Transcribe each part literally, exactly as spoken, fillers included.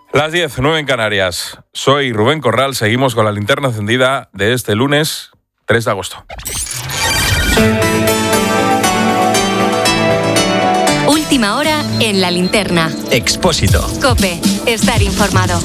Las diez, nueve en Canarias. Soy Rubén Corral, seguimos con la linterna encendida de este lunes tres de agosto. Última hora en la linterna. Expósito. COPE. Estar informado.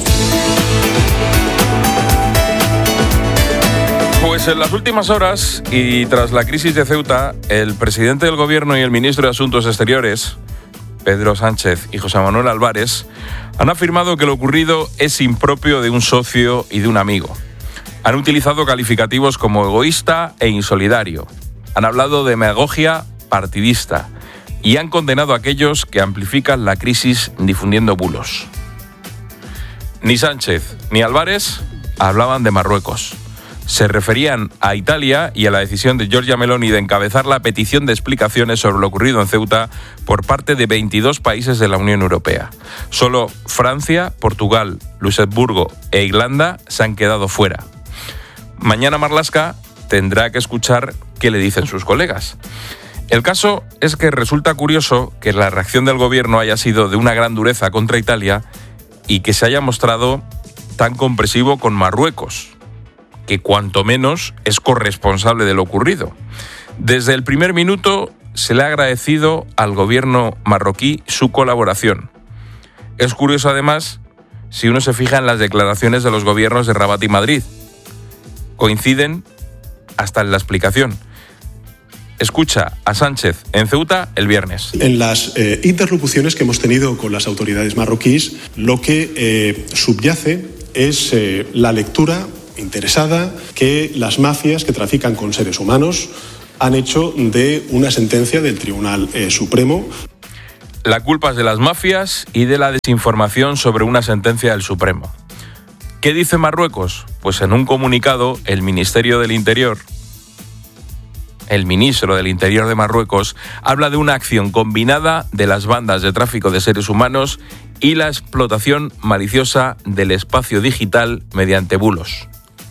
Pues en las últimas horas y tras la crisis de Ceuta, el presidente del Gobierno y el ministro de Asuntos Exteriores, Pedro Sánchez y José Manuel Álvarez, han afirmado que lo ocurrido es impropio de un socio y de un amigo. Han utilizado calificativos como egoísta e insolidario. Han hablado de demagogia partidista y han condenado a aquellos que amplifican la crisis difundiendo bulos. Ni Sánchez ni Álvarez hablaban de Marruecos. Se referían a Italia y a la decisión de Giorgia Meloni de encabezar la petición de explicaciones sobre lo ocurrido en Ceuta por parte de veintidós países de la Unión Europea. Solo Francia, Portugal, Luxemburgo e Irlanda se han quedado fuera. Mañana Marlaska tendrá que escuchar qué le dicen sus colegas. El caso es que resulta curioso que la reacción del gobierno haya sido de una gran dureza contra Italia y que se haya mostrado tan comprensivo con Marruecos, que cuanto menos es corresponsable de lo ocurrido. Desde el primer minuto se le ha agradecido al gobierno marroquí su colaboración. Es curioso además si uno se fija en las declaraciones de los gobiernos de Rabat y Madrid. Coinciden hasta en la explicación. Escucha a Sánchez en Ceuta el viernes. En las eh, interlocuciones que hemos tenido con las autoridades marroquíes, lo que eh, subyace es eh, la lectura interesada que las mafias que trafican con seres humanos han hecho de una sentencia del Tribunal eh, Supremo. La culpa es de las mafias y de la desinformación sobre una sentencia del Supremo. ¿Qué dice Marruecos? Pues en un comunicado el Ministerio del Interior, el ministro del Interior de Marruecos, habla de una acción combinada de las bandas de tráfico de seres humanos y la explotación maliciosa del espacio digital mediante bulos.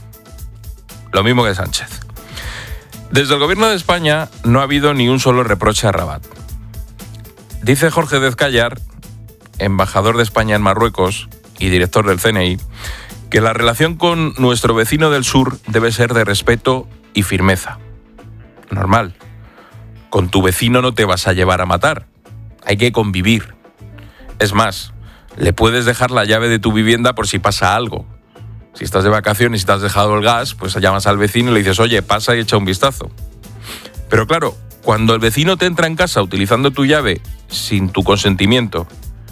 Lo mismo que Sánchez. Desde el gobierno de España no ha habido ni un solo reproche a Rabat. Dice Jorge Dezcayar, embajador de España en Marruecos y director del C N I, que la relación con nuestro vecino del sur debe ser de respeto y firmeza. Normal. Con tu vecino no te vas a llevar a matar. Hay que convivir. Es más, le puedes dejar la llave de tu vivienda por si pasa algo. Si estás de vacaciones y te has dejado el gas, pues llamas al vecino y le dices, oye, pasa y echa un vistazo. Pero claro, cuando el vecino te entra en casa utilizando tu llave sin tu consentimiento,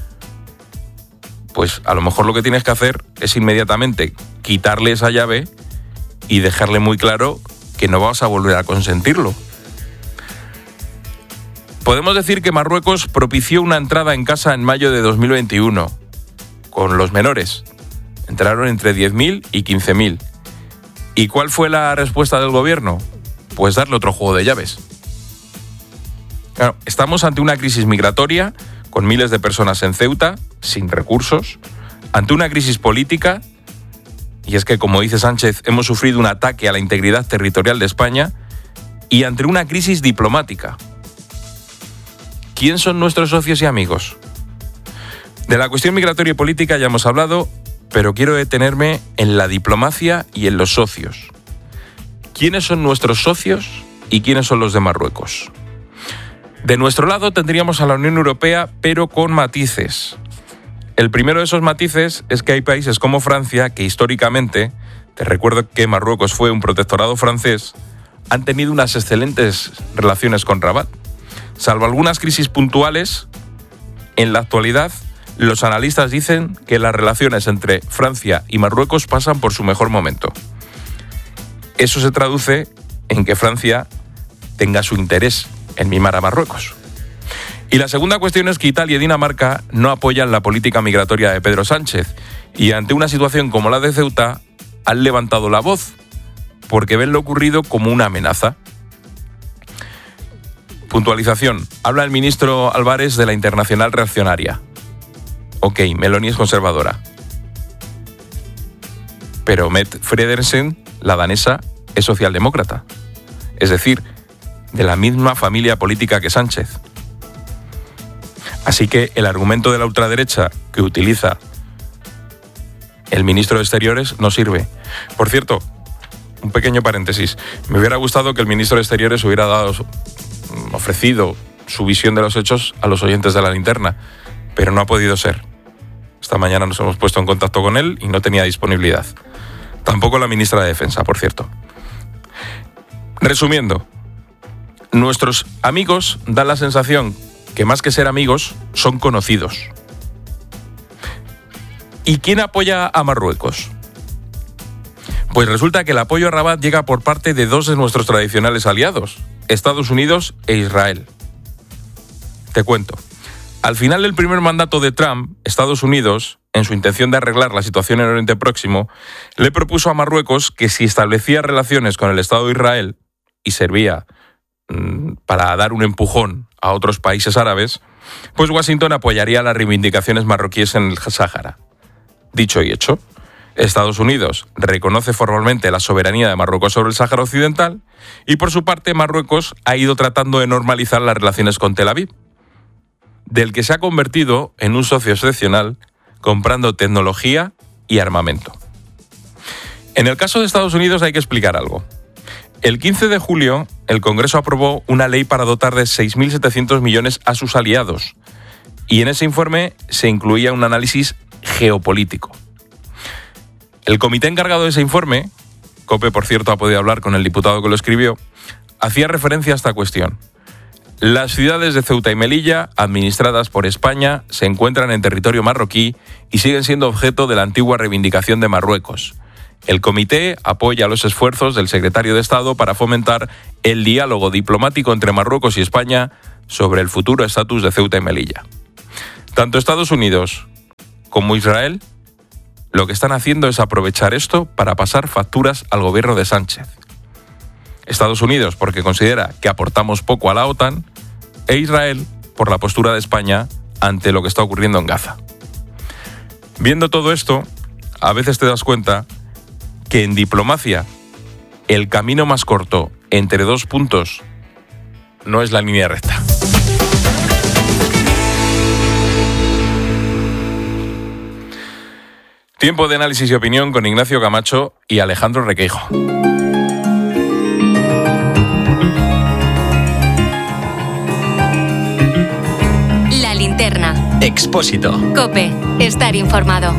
pues a lo mejor lo que tienes que hacer es inmediatamente quitarle esa llave y dejarle muy claro que no vas a volver a consentirlo. Podemos decir que Marruecos propició una entrada en casa en mayo de dos mil veintiuno, con los menores. Entraron entre diez mil y quince mil. ¿Y cuál fue la respuesta del gobierno? Pues darle otro juego de llaves. Claro, estamos ante una crisis migratoria, con miles de personas en Ceuta, sin recursos, ante una crisis política, y es que, como dice Sánchez, hemos sufrido un ataque a la integridad territorial de España, y ante una crisis diplomática. ¿Quién son nuestros socios y amigos? De la cuestión migratoria y política ya hemos hablado, pero quiero detenerme en la diplomacia y en los socios. ¿Quiénes son nuestros socios y quiénes son los de Marruecos? De nuestro lado tendríamos a la Unión Europea, pero con matices. El primero de esos matices es que hay países como Francia que históricamente, te recuerdo que Marruecos fue un protectorado francés, han tenido unas excelentes relaciones con Rabat. Salvo algunas crisis puntuales, en la actualidad los analistas dicen que las relaciones entre Francia y Marruecos pasan por su mejor momento. Eso se traduce en que Francia tenga su interés en mimar a Marruecos. Y la segunda cuestión es que Italia y Dinamarca no apoyan la política migratoria de Pedro Sánchez y ante una situación como la de Ceuta han levantado la voz porque ven lo ocurrido como una amenaza. Puntualización. Habla el ministro Álvarez de la Internacional Reaccionaria. Ok, Meloni es conservadora. Pero Mette Frederiksen, la danesa, es socialdemócrata. Es decir, de la misma familia política que Sánchez. Así que el argumento de la ultraderecha que utiliza el ministro de Exteriores no sirve. Por cierto, un pequeño paréntesis. Me hubiera gustado que el ministro de Exteriores hubiera dado, ofrecido su visión de los hechos a los oyentes de La Linterna, pero no ha podido ser. Esta mañana nos hemos puesto en contacto con él y no tenía disponibilidad. Tampoco la ministra de Defensa, por cierto. Resumiendo, nuestros amigos dan la sensación que más que ser amigos, son conocidos. ¿Y quién apoya a Marruecos? Pues resulta que el apoyo a Rabat llega por parte de dos de nuestros tradicionales aliados, Estados Unidos e Israel. Te cuento. Al final del primer mandato de Trump, Estados Unidos, en su intención de arreglar la situación en Oriente Próximo, le propuso a Marruecos que si establecía relaciones con el Estado de Israel y servía mmm, para dar un empujón a otros países árabes, pues Washington apoyaría las reivindicaciones marroquíes en el Sáhara. Dicho y hecho, Estados Unidos reconoce formalmente la soberanía de Marruecos sobre el Sáhara Occidental y, por su parte, Marruecos ha ido tratando de normalizar las relaciones con Tel Aviv, del que se ha convertido en un socio excepcional comprando tecnología y armamento. En el caso de Estados Unidos hay que explicar algo. El quince de julio, el Congreso aprobó una ley para dotar de seis mil setecientos millones a sus aliados, y en ese informe se incluía un análisis geopolítico. El comité encargado de ese informe, COPE por cierto ha podido hablar con el diputado que lo escribió, hacía referencia a esta cuestión. Las ciudades de Ceuta y Melilla, administradas por España, se encuentran en territorio marroquí y siguen siendo objeto de la antigua reivindicación de Marruecos. El comité apoya los esfuerzos del secretario de Estado para fomentar el diálogo diplomático entre Marruecos y España sobre el futuro estatus de Ceuta y Melilla. Tanto Estados Unidos como Israel lo que están haciendo es aprovechar esto para pasar facturas al gobierno de Sánchez. Estados Unidos porque considera que aportamos poco a la OTAN e Israel por la postura de España ante lo que está ocurriendo en Gaza. Viendo todo esto, a veces te das cuenta que en diplomacia el camino más corto entre dos puntos no es la línea recta. Tiempo de análisis y opinión con Ignacio Camacho y Alejandro Requeijo. La Linterna. Expósito. COPE. Estar informado.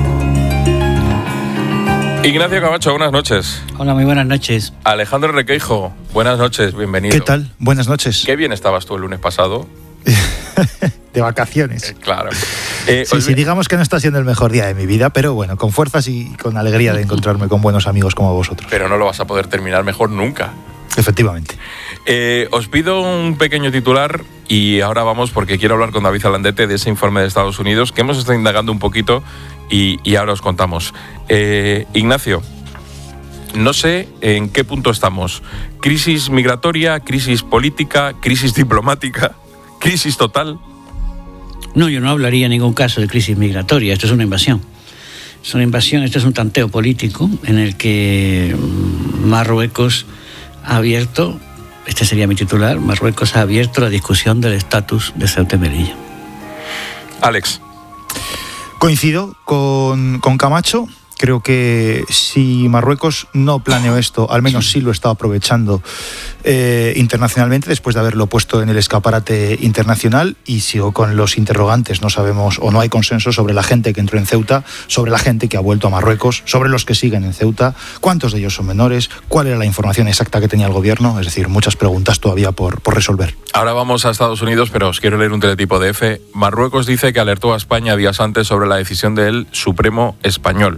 Ignacio Camacho, buenas noches. Hola, muy buenas noches. Alejandro Requeijo, buenas noches, bienvenido. ¿Qué tal? Buenas noches. Qué bien estabas tú el lunes pasado. De vacaciones. Eh, claro. Eh, sí, sí, digamos que no está siendo el mejor día de mi vida, pero bueno, con fuerzas y con alegría de encontrarme con buenos amigos como vosotros. Pero no lo vas a poder terminar mejor nunca. Efectivamente. Eh, os pido un pequeño titular y ahora vamos porque quiero hablar con David Alandete de ese informe de Estados Unidos que hemos estado indagando un poquito y, y ahora os contamos. Eh, Ignacio, no sé en qué punto estamos. ¿Crisis migratoria, crisis política, crisis diplomática, crisis total? No, yo no hablaría en ningún caso de crisis migratoria. Esto es una invasión. Es una invasión, esto es un tanteo político en el que Marruecos ha abierto, este sería mi titular, Marruecos ha abierto la discusión del estatus de Ceuta y Melilla. Alex. Coincido con, con Camacho. Creo que si Marruecos no planeó esto, al menos sí lo está aprovechando eh, internacionalmente después de haberlo puesto en el escaparate internacional, y sigo con los interrogantes. No sabemos o no hay consenso sobre la gente que entró en Ceuta, sobre la gente que ha vuelto a Marruecos, sobre los que siguen en Ceuta, cuántos de ellos son menores, cuál era la información exacta que tenía el gobierno. Es decir, muchas preguntas todavía por, por resolver. Ahora vamos a Estados Unidos, pero os quiero leer un teletipo de F. Marruecos dice que alertó a España días antes sobre la decisión del Supremo español.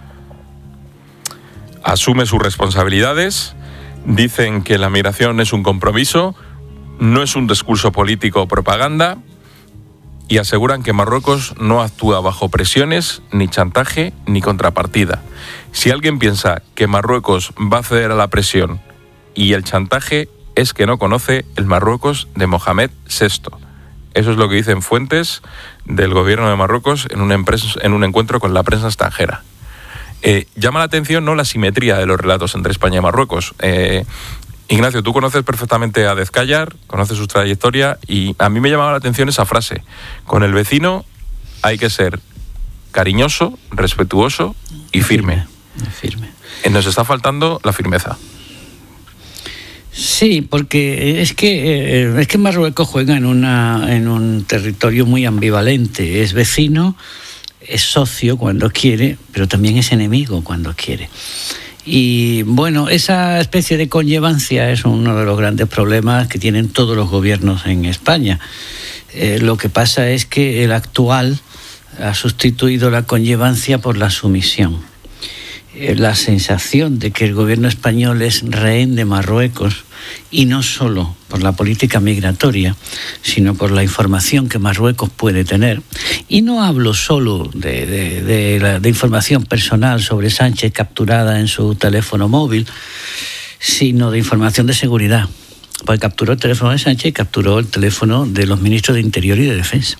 Asume sus responsabilidades, dicen que la migración es un compromiso, no es un discurso político o propaganda, y aseguran que Marruecos no actúa bajo presiones, ni chantaje, ni contrapartida. Si alguien piensa que Marruecos va a ceder a la presión y el chantaje, es que no conoce el Marruecos de Mohamed sexto. Eso es lo que dicen fuentes del gobierno de Marruecos en un, empres- en un encuentro con la prensa extranjera. Eh, llama la atención no la simetría de los relatos entre España y Marruecos. Eh, Ignacio, tú conoces perfectamente a Dezcayar, conoces su trayectoria, y a mí me llamaba la atención esa frase. Con el vecino hay que ser cariñoso, respetuoso y firme. firme. Nos está faltando la firmeza. Sí, porque es que eh, es que Marruecos juega en una en un territorio muy ambivalente. Es vecino, es socio cuando quiere, pero también es enemigo cuando quiere. Y bueno, esa especie de conllevancia es uno de los grandes problemas que tienen todos los gobiernos en España. Eh, lo que pasa es que el actual ha sustituido la conllevancia por la sumisión. Eh, la sensación de que el gobierno español es rehén de Marruecos, y no solo por la política migratoria, sino por la información que Marruecos puede tener. Y no hablo solo de, de, de, la, de información personal sobre Sánchez capturada en su teléfono móvil, sino de información de seguridad. Porque capturó el teléfono de Sánchez y capturó el teléfono de los ministros de Interior y de Defensa.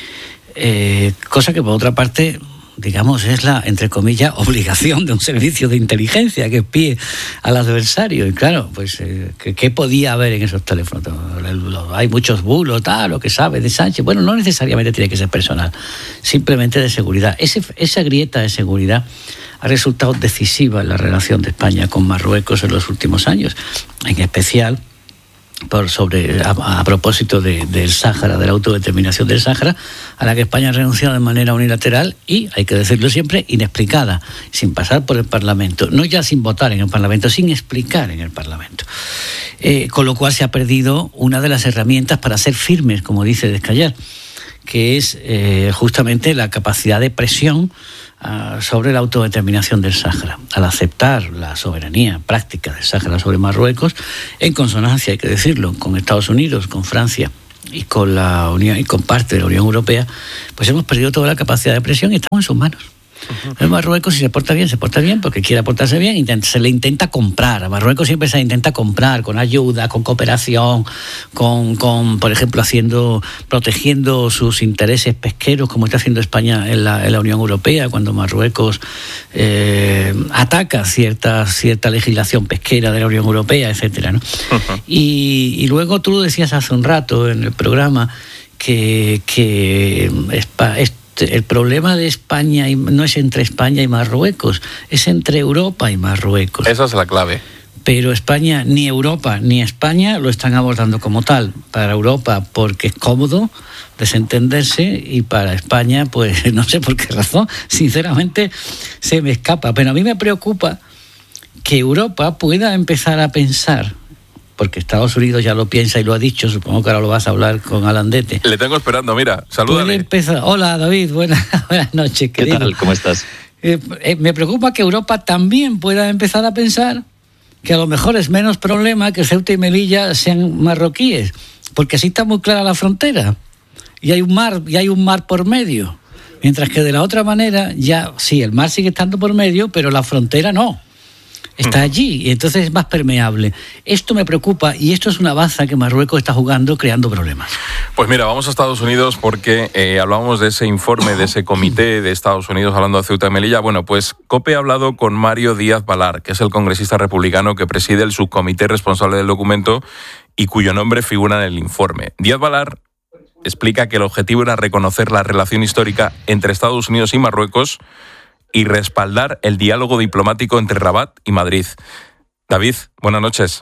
Eh, cosa que, por otra parte, digamos, es la, entre comillas, obligación de un servicio de inteligencia que espíe al adversario. Y claro, pues, eh, ¿qué, ¿qué podía haber en esos teléfonos? Hay muchos bulos, tal, lo que sabe de Sánchez. Bueno, no necesariamente tiene que ser personal, simplemente de seguridad. Ese, esa grieta de seguridad ha resultado decisiva en la relación de España con Marruecos en los últimos años, en especial por sobre a, a propósito de, del Sáhara, de la autodeterminación del Sáhara, a la que España ha renunciado de manera unilateral y, hay que decirlo siempre, inexplicada, sin pasar por el Parlamento, no ya sin votar en el Parlamento, sin explicar en el Parlamento. Eh, con lo cual se ha perdido una de las herramientas para ser firmes, como dice Descallar, que es eh, justamente la capacidad de presión uh, sobre la autodeterminación del Sáhara. Al aceptar la soberanía práctica del Sáhara sobre Marruecos, en consonancia, hay que decirlo, con Estados Unidos, con Francia y con la Unión y con parte de la Unión Europea, pues hemos perdido toda la capacidad de presión y estamos en sus manos. Uh-huh. En Marruecos, si se porta bien, se porta bien porque quiere portarse bien, se le intenta comprar. A Marruecos siempre se le intenta comprar con ayuda, con cooperación, con, con por ejemplo, haciendo, protegiendo sus intereses pesqueros, como está haciendo España en la, en la Unión Europea, cuando Marruecos eh, ataca cierta, cierta legislación pesquera de la Unión Europea, etcétera, ¿no? Uh-huh. Y, y luego tú decías hace un rato en el programa que, que España, el problema de España no es entre España y Marruecos, es entre Europa y Marruecos. Esa es la clave. Pero España, ni Europa ni España lo están abordando como tal. Para Europa porque es cómodo desentenderse y para España, pues no sé por qué razón, sinceramente se me escapa. Pero a mí me preocupa que Europa pueda empezar a pensar, porque Estados Unidos ya lo piensa y lo ha dicho, supongo que ahora lo vas a hablar con Alandete. Le tengo esperando, mira, salúdale. Empezar... Hola, David, buenas, buenas noches, querido. ¿Qué tal? ¿Cómo estás? Eh, eh, me preocupa que Europa también pueda empezar a pensar que a lo mejor es menos problema que Ceuta y Melilla sean marroquíes, porque así está muy clara la frontera y hay un mar, y hay un mar por medio. Mientras que de la otra manera, ya sí, el mar sigue estando por medio, pero la frontera no. Está allí y entonces es más permeable. Esto me preocupa y esto es una baza que Marruecos está jugando creando problemas. Pues mira, vamos a Estados Unidos porque eh, hablábamos de ese informe, de ese comité de Estados Unidos hablando de Ceuta y Melilla. Bueno, pues COPE ha hablado con Mario Díaz-Balart, que es el congresista republicano que preside el subcomité responsable del documento y cuyo nombre figura en el informe. Díaz-Balart explica que el objetivo era reconocer la relación histórica entre Estados Unidos y Marruecos y respaldar el diálogo diplomático entre Rabat y Madrid. David, buenas noches.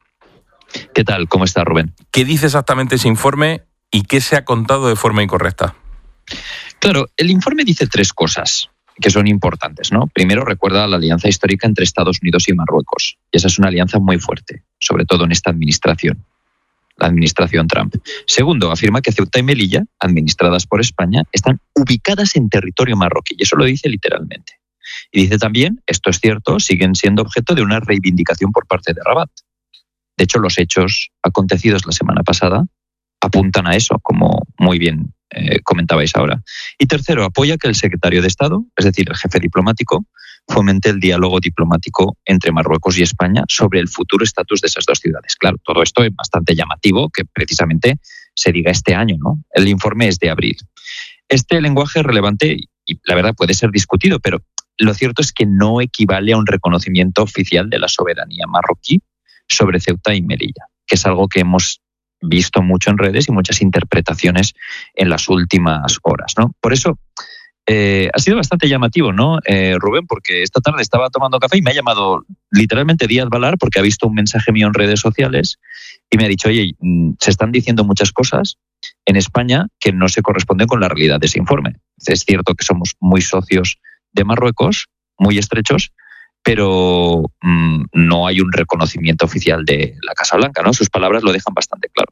¿Qué tal? ¿Cómo está, Rubén? ¿Qué dice exactamente ese informe y qué se ha contado de forma incorrecta? Claro, el informe dice tres cosas que son importantes, ¿no? Primero, recuerda la alianza histórica entre Estados Unidos y Marruecos. Y esa es una alianza muy fuerte, sobre todo en esta administración, la administración Trump. Segundo, afirma que Ceuta y Melilla, administradas por España, están ubicadas en territorio marroquí, y eso lo dice literalmente. Y dice también, esto es cierto, siguen siendo objeto de una reivindicación por parte de Rabat. De hecho, los hechos acontecidos la semana pasada apuntan a eso, como muy bien eh, comentabais ahora. Y tercero, apoya que el secretario de Estado, es decir, el jefe diplomático, fomente el diálogo diplomático entre Marruecos y España sobre el futuro estatus de esas dos ciudades. Claro, todo esto es bastante llamativo que precisamente se diga este año, ¿no? El informe es de abril. Este lenguaje es relevante y la verdad puede ser discutido, pero lo cierto es que no equivale a un reconocimiento oficial de la soberanía marroquí sobre Ceuta y Melilla, que es algo que hemos visto mucho en redes y muchas interpretaciones en las últimas horas, ¿no? Por eso, Eh, ha sido bastante llamativo, ¿no, eh, Rubén? Porque esta tarde estaba tomando café y me ha llamado literalmente Díaz Balar porque ha visto un mensaje mío en redes sociales y me ha dicho, oye, se están diciendo muchas cosas en España que no se corresponden con la realidad de ese informe. Es cierto que somos muy socios de Marruecos, muy estrechos, pero mmm, no hay un reconocimiento oficial de la Casa Blanca, ¿no? Sus palabras lo dejan bastante claro.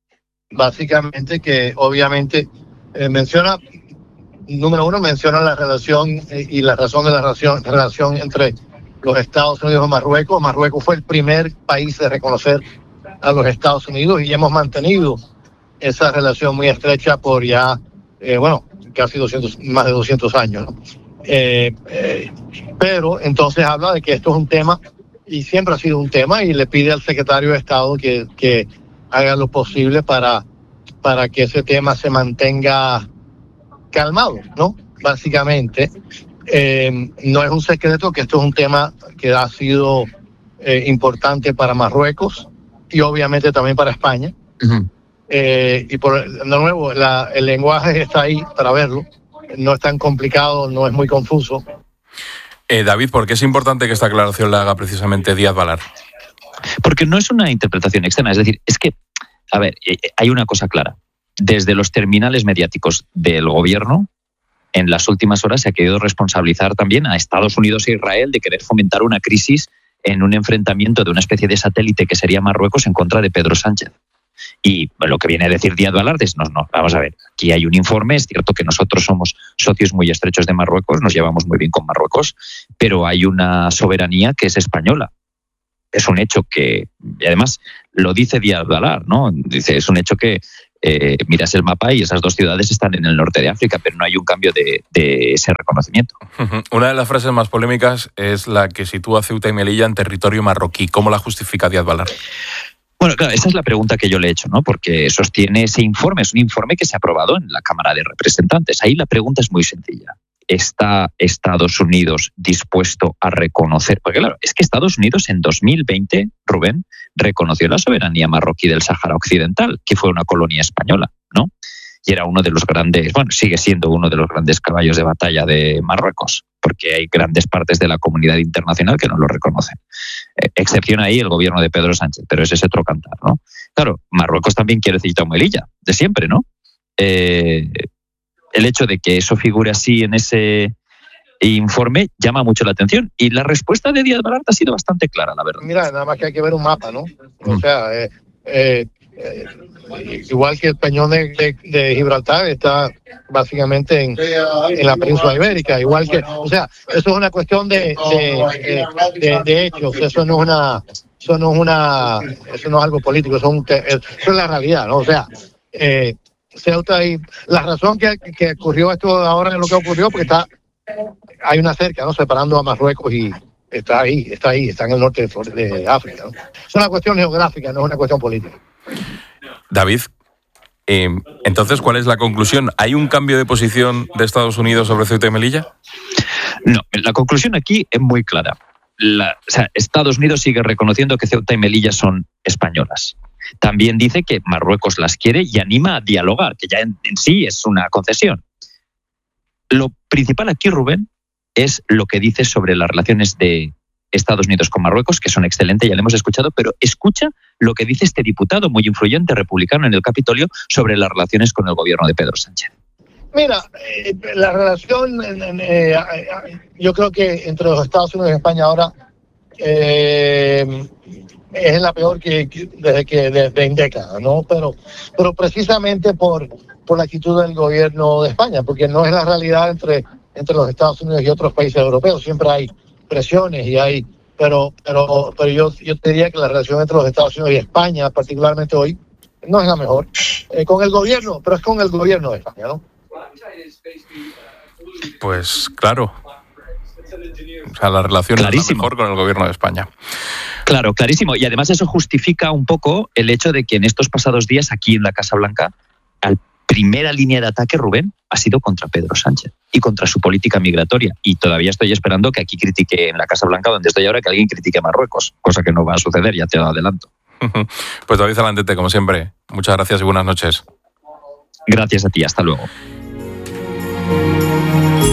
Básicamente que obviamente eh, menciona, número uno, menciona la relación eh, y la razón de la relación, relación entre los Estados Unidos y Marruecos. Marruecos fue el primer país de reconocer a los Estados Unidos y hemos mantenido esa relación muy estrecha por ya, eh, bueno, casi doscientos, más de doscientos años, ¿no? Eh, eh, pero entonces habla de que esto es un tema y siempre ha sido un tema y le pide al secretario de Estado que, que haga lo posible para, para que ese tema se mantenga calmado, ¿no? Básicamente, eh, no es un secreto que esto es un tema que ha sido eh, importante para Marruecos y obviamente también para España. Uh-huh. Eh, y por de nuevo, la, el lenguaje está ahí para verlo. No es tan complicado, no es muy confuso. Eh, David, ¿por qué es importante que esta aclaración la haga precisamente Díaz Balar? Porque no es una interpretación externa, es decir, es que, a ver, hay una cosa clara. Desde los terminales mediáticos del gobierno, en las últimas horas se ha querido responsabilizar también a Estados Unidos e Israel de querer fomentar una crisis en un enfrentamiento de una especie de satélite que sería Marruecos en contra de Pedro Sánchez. Y lo que viene a decir Díaz Balar es, no, no, vamos a ver, aquí hay un informe, es cierto que nosotros somos socios muy estrechos de Marruecos, nos llevamos muy bien con Marruecos, pero hay una soberanía que es española. Es un hecho que, y además lo dice Díaz Balar, ¿no? Dice, es un hecho que eh, miras el mapa y esas dos ciudades están en el norte de África, pero no hay un cambio de, de ese reconocimiento. Una de las frases más polémicas es la que sitúa Ceuta y Melilla en territorio marroquí. ¿Cómo la justifica Díaz Balar? Bueno, claro, esa es la pregunta que yo le he hecho, ¿no? Porque sostiene ese informe, es un informe que se ha aprobado en la Cámara de Representantes. Ahí la pregunta es muy sencilla. ¿Está Estados Unidos dispuesto a reconocer? Porque claro, es que Estados Unidos en dos mil veinte, Rubén, reconoció la soberanía marroquí del Sáhara Occidental, que fue una colonia española, ¿no? Y era uno de los grandes, bueno, sigue siendo uno de los grandes caballos de batalla de Marruecos, porque hay grandes partes de la comunidad internacional que no lo reconocen. Eh, excepción ahí el gobierno de Pedro Sánchez, pero ese es otro cantar, ¿no? Claro, Marruecos también quiere Ceuta y Melilla, de siempre, ¿no? Eh, el hecho de que eso figure así en ese informe llama mucho la atención. Y la respuesta de Díaz Balar ha sido bastante clara, la verdad. Mira, nada más que hay que ver un mapa, ¿no? O sea, eh, eh, eh, igual que el Peñón de, de, de Gibraltar está básicamente en, en la península ibérica, igual que, o sea, eso es una cuestión de, de, de, de, de hechos, eso no es una, eso no es una, eso no es algo político, eso es, un, eso es la realidad, ¿no? O sea, eh, Ceuta y la razón que, que ocurrió esto ahora es lo que ocurrió porque está, hay una cerca, ¿no? Separando a Marruecos y está ahí, está ahí, está en el norte de, de África, ¿no? Es una cuestión geográfica, no es una cuestión política. David, eh, entonces, ¿cuál es la conclusión? ¿Hay un cambio de posición de Estados Unidos sobre Ceuta y Melilla? No, la conclusión aquí es muy clara. La, o sea, Estados Unidos sigue reconociendo que Ceuta y Melilla son españolas. También dice que Marruecos las quiere y anima a dialogar, que ya en, en sí es una concesión. Lo principal aquí, Rubén, es lo que dice sobre las relaciones de Estados Unidos con Marruecos, que son excelentes, ya lo hemos escuchado, pero escucha lo que dice este diputado muy influyente republicano en el Capitolio sobre las relaciones con el gobierno de Pedro Sánchez. Mira, eh, la relación, eh, eh, yo creo que entre los Estados Unidos y España ahora eh, es la peor que, que desde que desde en décadas, ¿no? Pero, pero precisamente por, por la actitud del gobierno de España, porque no es la realidad entre, entre los Estados Unidos y otros países europeos. Siempre hay presiones y hay, pero, pero, pero yo, yo te diría que la relación entre los Estados Unidos y España, particularmente hoy, no es la mejor. Eh, con el gobierno, pero es con el gobierno de España, ¿no? Pues claro. O sea, la relación clarísimo. Es la mejor con el gobierno de España. Claro, clarísimo. Y además eso justifica un poco el hecho de que en estos pasados días aquí en la Casa Blanca, la primera línea de ataque, Rubén, ha sido contra Pedro Sánchez y contra su política migratoria. Y todavía estoy esperando que aquí critique en la Casa Blanca, donde estoy ahora, que alguien critique a Marruecos, cosa que no va a suceder, ya te lo adelanto. Pues David Zalandete, como siempre, muchas gracias y buenas noches. Gracias a ti, hasta luego.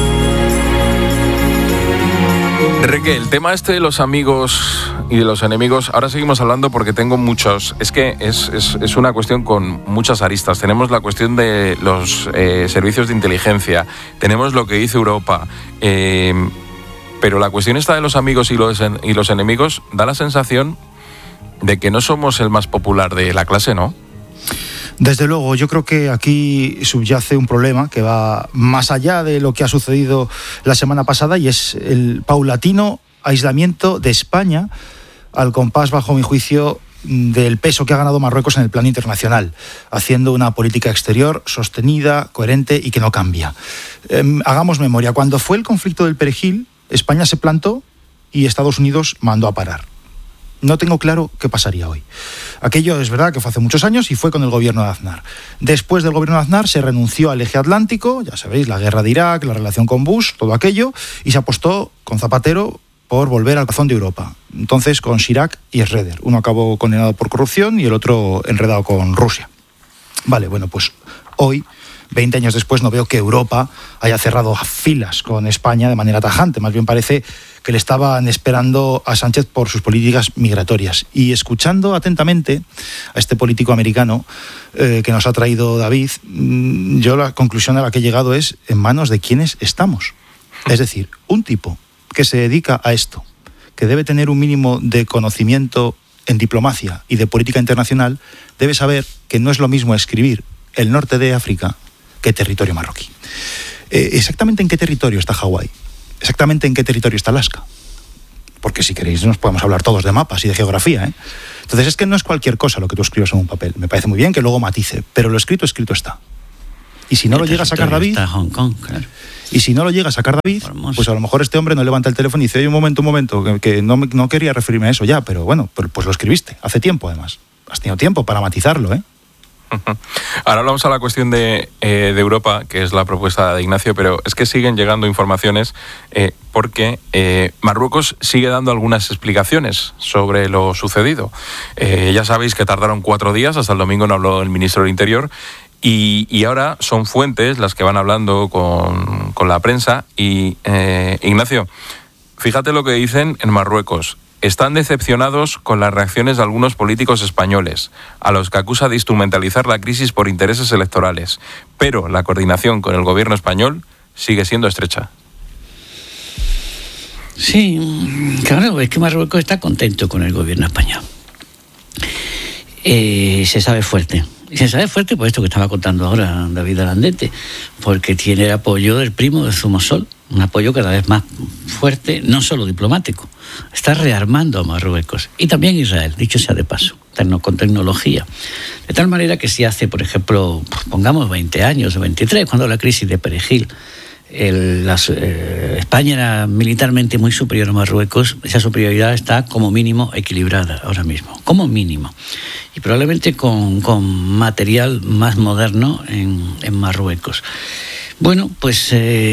que el tema este de los amigos y de los enemigos, ahora seguimos hablando porque tengo muchos, es que es, es, es una cuestión con muchas aristas. Tenemos la cuestión de los eh, servicios de inteligencia, tenemos lo que dice Europa, eh, pero la cuestión esta de los amigos y los, en, y los enemigos da la sensación de que no somos el más popular de la clase, ¿no? Desde luego, yo creo que aquí subyace un problema que va más allá de lo que ha sucedido la semana pasada, y es el paulatino aislamiento de España al compás, bajo mi juicio, del peso que ha ganado Marruecos en el plano internacional, haciendo una política exterior sostenida, coherente y que no cambia. Eh, hagamos memoria, cuando fue el conflicto del Perejil, España se plantó y Estados Unidos mandó a parar. No tengo claro qué pasaría hoy. Aquello es verdad que fue hace muchos años y fue con el gobierno de Aznar. Después del gobierno de Aznar se renunció al eje atlántico, ya sabéis, la guerra de Irak, la relación con Bush, todo aquello, y se apostó con Zapatero por volver al corazón de Europa. Entonces con Chirac y Schroeder. Uno acabó condenado por corrupción y el otro enredado con Rusia. Vale, bueno, pues hoy, veinte años después, no veo que Europa haya cerrado filas con España de manera tajante. Más bien parece que le estaban esperando a Sánchez por sus políticas migratorias. Y escuchando atentamente a este político americano eh, que nos ha traído David, yo la conclusión a la que he llegado es: en manos de quiénes estamos. Es decir, un tipo que se dedica a esto, que debe tener un mínimo de conocimiento en diplomacia y de política internacional, debe saber que no es lo mismo escribir el norte de África que territorio marroquí. Eh, ¿Exactamente en qué territorio está Hawái? ¿Exactamente en qué territorio está Alaska? Porque si queréis nos podemos hablar todos de mapas y de geografía, ¿eh? Entonces es que no es cualquier cosa lo que tú escribes en un papel. Me parece muy bien que luego matice, pero lo escrito, escrito está. Y si no lo llega a sacar David... Está Hong Kong, claro. Y si no lo llega a sacar David, pues a lo mejor este hombre no levanta el teléfono y dice: oye, un momento, un momento, que, que no, no quería referirme a eso ya, pero bueno, pues, pues lo escribiste, hace tiempo además. Has tenido tiempo para matizarlo, ¿eh? Ahora hablamos a la cuestión de, eh, de Europa, que es la propuesta de Ignacio, pero es que siguen llegando informaciones eh, porque eh, Marruecos sigue dando algunas explicaciones sobre lo sucedido. Eh, ya sabéis que tardaron cuatro días, hasta el domingo no habló el ministro del Interior, y, y ahora son fuentes las que van hablando con, con la prensa. Y eh, Ignacio, fíjate lo que dicen en Marruecos. Están decepcionados con las reacciones de algunos políticos españoles, a los que acusa de instrumentalizar la crisis por intereses electorales. Pero la coordinación con el gobierno español sigue siendo estrecha. Sí, claro, es que Marruecos está contento con el gobierno español. Eh, se sabe fuerte. Y se sabe fuerte por esto que estaba contando ahora David Alandete, porque tiene el apoyo del primo de Zumosol, un apoyo cada vez más fuerte, no solo diplomático. Está rearmando a Marruecos y también Israel, dicho sea de paso, con tecnología. De tal manera que si hace, por ejemplo, pongamos veinte años o veintitrés, cuando la crisis de Perejil, el, las, eh, España era militarmente muy superior a Marruecos, esa superioridad está como mínimo equilibrada ahora mismo, como mínimo. Y probablemente con, con material más moderno en, en Marruecos. Bueno, pues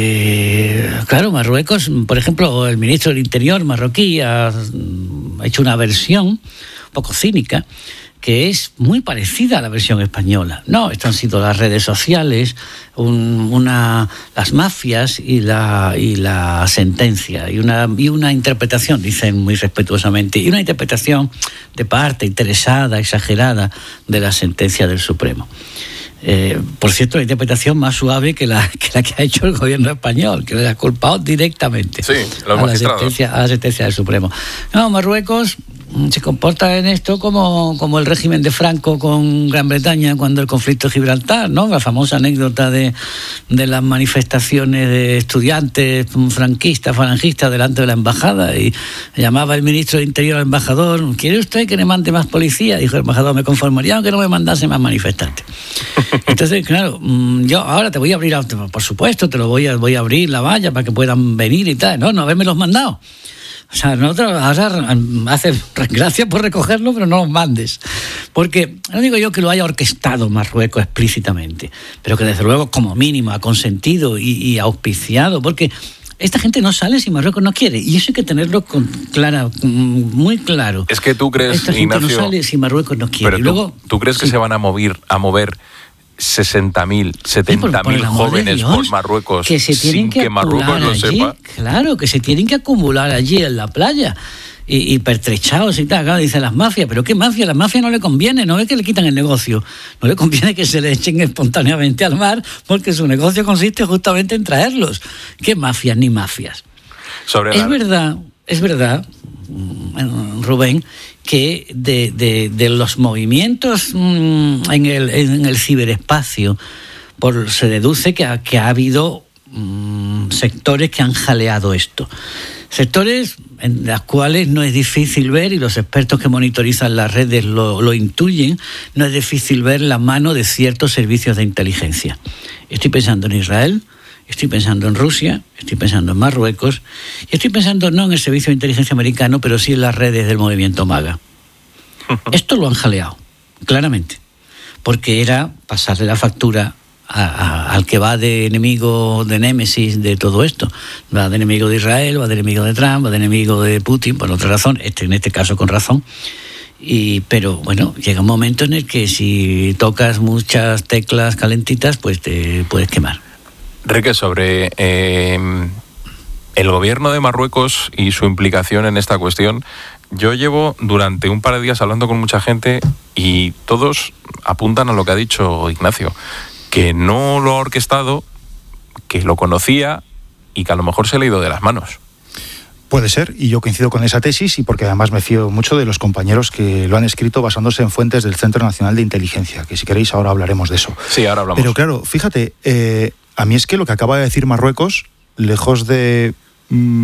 eh, claro, Marruecos, por ejemplo, el ministro del Interior marroquí ha, ha hecho una versión un poco cínica que es muy parecida a la versión española. No, esto han sido las redes sociales, un, una, las mafias y la, y la sentencia, y una, y una interpretación, dicen muy respetuosamente, y una interpretación de parte interesada, exagerada, de la sentencia del Supremo. Eh, por cierto, la interpretación más suave que la, que la que ha hecho el gobierno español, que le ha culpado directamente sí, los a, la sentencia, a la sentencia del Supremo. No, Marruecos se comporta en esto como, como el régimen de Franco con Gran Bretaña cuando el conflicto de Gibraltar, ¿no? La famosa anécdota de, de las manifestaciones de estudiantes franquistas, falangistas delante de la embajada, y llamaba el ministro de Interior al embajador: ¿quiere usted que le mande más policía? Dijo el embajador: me conformaría aunque no me mandase más manifestantes. Entonces, claro, yo ahora te voy a abrir, por supuesto, te lo voy a, voy a abrir la valla para que puedan venir y tal. No, no haberme los mandado. O sea, nosotros ahora hace gracias por recogerlo, pero no los mandes. Porque no digo yo que lo haya orquestado Marruecos explícitamente, pero que desde luego como mínimo ha consentido y, y auspiciado, porque esta gente no sale si Marruecos no quiere, y eso hay que tenerlo con clara, muy claro. Es que tú crees, esta gente Ignacio, no sale si Marruecos no quiere. Pero tú, y luego, ¿tú crees que sí. se van a mover, a mover sesenta mil, setenta mil jóvenes por Marruecos que se tienen sin que, que Marruecos lo allí, sepa. Claro, que se tienen que acumular allí en la playa. Y, y pertrechados y tal, claro, dicen las mafias, pero ¿qué mafia? Las mafias no le conviene, no es que le quitan el negocio, no le conviene que se le echen espontáneamente al mar, porque su negocio consiste justamente en traerlos. ¿Qué mafias ni mafias? Sobre es la... verdad, es verdad, Rubén, que de, de, de los movimientos mmm, en, el, en el ciberespacio, por, se deduce que ha, que ha habido mmm, sectores que han jaleado esto. Sectores en los cuales no es difícil ver, y los expertos que monitorizan las redes lo, lo intuyen, no es difícil ver la mano de ciertos servicios de inteligencia. Estoy pensando en Israel, estoy pensando en Rusia, estoy pensando en Marruecos, y estoy pensando no en el servicio de inteligencia americano, pero sí en las redes del movimiento MAGA. Esto lo han jaleado, claramente, porque era pasarle la factura A, a, al que va de enemigo, de némesis de todo esto. Va de enemigo de Israel, va de enemigo de Trump, va de enemigo de Putin, por otra razón, este, en este caso con razón. Y, pero bueno, llega un momento en el que si tocas muchas teclas calentitas, pues te puedes quemar. Enrique, sobre eh, el gobierno de Marruecos y su implicación en esta cuestión, yo llevo durante un par de días hablando con mucha gente y todos apuntan a lo que ha dicho Ignacio, que no lo ha orquestado, que lo conocía y que a lo mejor se le ha ido de las manos. Puede ser, y yo coincido con esa tesis, y porque además me fío mucho de los compañeros que lo han escrito basándose en fuentes del Centro Nacional de Inteligencia, que si queréis ahora hablaremos de eso. Sí, ahora hablamos. Pero claro, fíjate, eh, a mí es que lo que acaba de decir Marruecos, lejos de mm,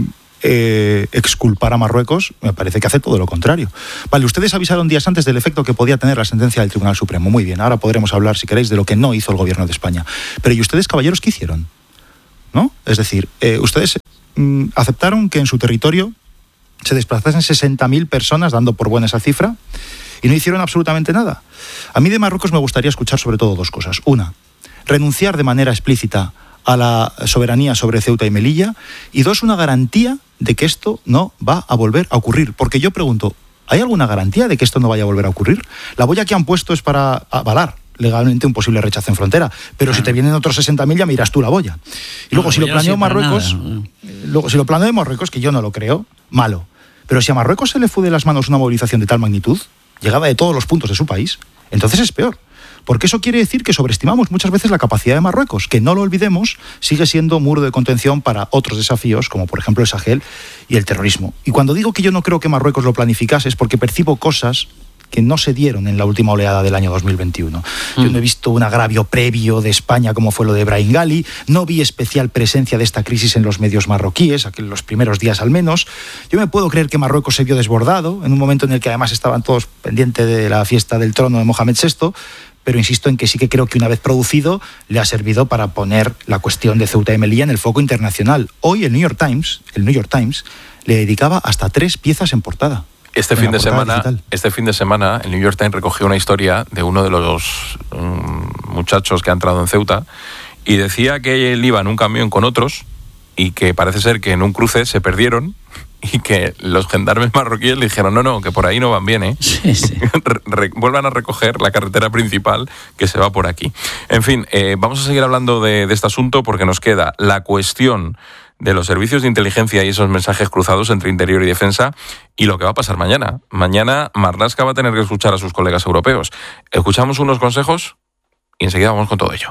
eh, exculpar a Marruecos, me parece que hace todo lo contrario. Vale, ustedes avisaron días antes del efecto que podía tener la sentencia del Tribunal Supremo. Muy bien, ahora podremos hablar, si queréis, de lo que no hizo el gobierno de España. Pero ¿y ustedes, caballeros, qué hicieron? ¿No? Es decir, eh, ustedes mm, aceptaron que en su territorio se desplazasen sesenta mil personas, dando por buena esa cifra, y no hicieron absolutamente nada. A mí de Marruecos me gustaría escuchar sobre todo dos cosas. Una, renunciar de manera explícita a la soberanía sobre Ceuta y Melilla, y dos, una garantía de que esto no va a volver a ocurrir. Porque yo pregunto, ¿hay alguna garantía de que esto no vaya a volver a ocurrir? La boya que han puesto es para avalar legalmente un posible rechazo en frontera, pero si te vienen otros sesenta mil ya miras tú la boya. Y luego, no, si lo planeó Marruecos, luego si lo planeó Marruecos, que yo no lo creo, malo. Pero si a Marruecos se le fue de las manos una movilización de tal magnitud, llegaba de todos los puntos de su país, entonces es peor. Porque eso quiere decir que sobreestimamos muchas veces la capacidad de Marruecos, que no lo olvidemos, sigue siendo muro de contención para otros desafíos, como por ejemplo el Sahel y el terrorismo. Y cuando digo que yo no creo que Marruecos lo planificase, es porque percibo cosas que no se dieron en la última oleada del año dos mil veintiuno. Mm. Yo no he visto un agravio previo de España como fue lo de Brahim Ghali, no vi especial presencia de esta crisis en los medios marroquíes, en los primeros días al menos. Yo me puedo creer que Marruecos se vio desbordado, en un momento en el que además estaban todos pendientes de la fiesta del trono de Mohamed sexto, pero insisto en que sí que creo que una vez producido le ha servido para poner la cuestión de Ceuta y Melilla en el foco internacional. Hoy el New York Times, el New York Times le dedicaba hasta tres piezas en portada. Este fin de semana, este fin de semana, el New York Times recogió una historia de uno de los um, muchachos que ha entrado en Ceuta y decía que él iba en un camión con otros y que parece ser que en un cruce se perdieron y que los gendarmes marroquíes le dijeron no, no, que por ahí no van bien, ¿eh? Sí, sí. Re- vuelvan a recoger la carretera principal que se va por aquí. En fin, eh, vamos a seguir hablando de, de este asunto porque nos queda la cuestión de los servicios de inteligencia y esos mensajes cruzados entre interior y defensa y lo que va a pasar mañana. Mañana Marlaska va a tener que escuchar a sus colegas europeos. Escuchamos unos consejos y enseguida vamos con todo ello.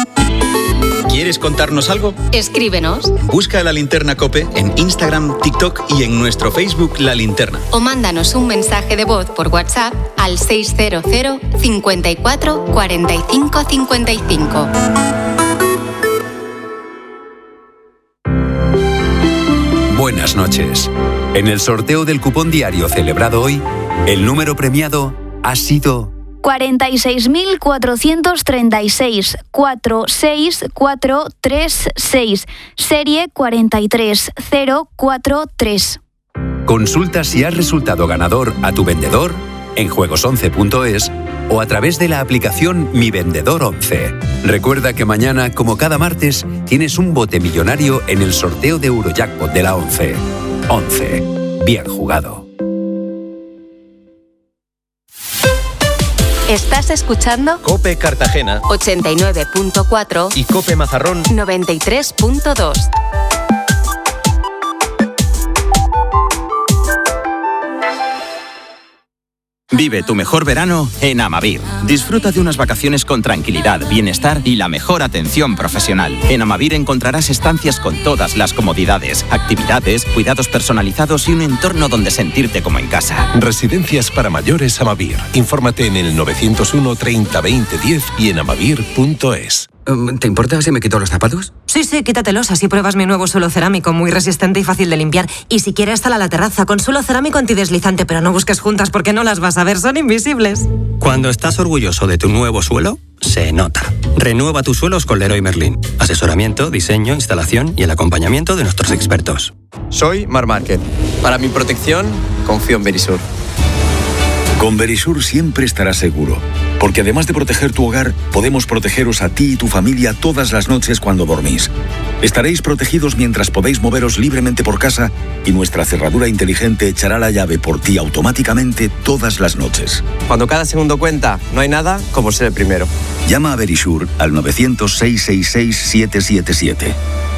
¿Quieres contarnos algo? Escríbenos. Busca La Linterna COPE en Instagram, TikTok y en nuestro Facebook La Linterna. O mándanos un mensaje de voz por WhatsApp al seiscientos cincuenta y cuatro cuarenta y cinco cincuenta y cinco. Buenas noches. En el sorteo del cupón diario celebrado hoy, el número premiado ha sido cuarenta y seis mil cuatrocientos treinta y seis, cuatro seis cuatro tres seis, serie cuatro tres cero cuatro tres. Consulta si has resultado ganador a tu vendedor en juegos once punto es o a través de la aplicación Mi Vendedor once. Recuerda que mañana, como cada martes, tienes un bote millonario en el sorteo de Eurojackpot de la once. once. Bien jugado. Estás escuchando COPE Cartagena ochenta y nueve punto cuatro y COPE Mazarrón noventa y tres punto dos. Vive tu mejor verano en Amavir. Disfruta de unas vacaciones con tranquilidad, bienestar y la mejor atención profesional. En Amavir encontrarás estancias con todas las comodidades, actividades, cuidados personalizados y un entorno donde sentirte como en casa. Residencias para mayores Amavir. Infórmate en el novecientos uno treinta veinte diez y en amavir punto es. ¿Te importa si me quito los zapatos? Sí, sí, quítatelos, así pruebas mi nuevo suelo cerámico, muy resistente y fácil de limpiar. Y si quieres, sal a la terraza con suelo cerámico antideslizante, pero no busques juntas porque no las vas a ver, son invisibles. Cuando estás orgulloso de tu nuevo suelo, se nota. Renueva tus suelos con Leroy Merlin. Asesoramiento, diseño, instalación y el acompañamiento de nuestros expertos. Soy Mar Márquez. Para mi protección, confío en Verisur. Con Verisur siempre estarás seguro, porque además de proteger tu hogar, podemos protegeros a ti y tu familia todas las noches cuando dormís. Estaréis protegidos mientras podéis moveros libremente por casa y nuestra cerradura inteligente echará la llave por ti automáticamente todas las noches. Cuando cada segundo cuenta, no hay nada como ser el primero. Llama a Verisur al novecientos, seiscientos sesenta y seis, siete siete siete.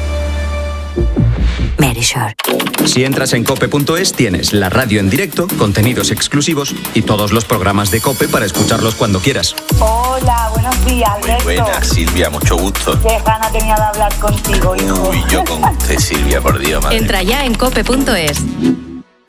Verisur. Si entras en cope punto es tienes la radio en directo, contenidos exclusivos y todos los programas de COPE para escucharlos cuando quieras. Hola, buenos días, Alberto. Muy buenas, Silvia, mucho gusto. Qué gana tenía de hablar contigo, hijo. Uy, yo con usted, Silvia, por Dios, madre. Entra ya en cope punto es.